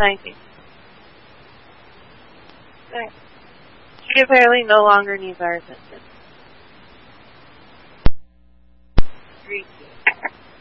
19. Okay. She apparently no longer needs our assistance. 3,